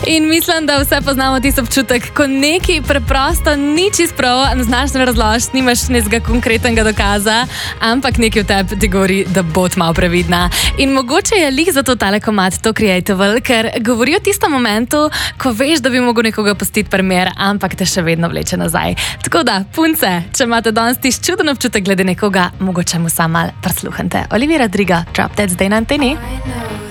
In mislim, da vse poznamo tisti občutek, ko nekaj preprosto ni čisto prav, ne znaš ne razložiti, nimaš nekega konkretnega dokaza, ampak nekaj v tebi ti govori, da bo malo previdna. In mogoče je lih zato tale komad to Creative, ker govori o tistem momentu, ko veš, da bi mogel nekoga pustiti primer, ampak te še vedno vleče nazaj. Tako da, punce, če imate danes tisti čuden občutek glede nekoga, mogoče mu sam malo prisluhnite. Olivia Rodrigo, Drop Dead zdaj na anteni.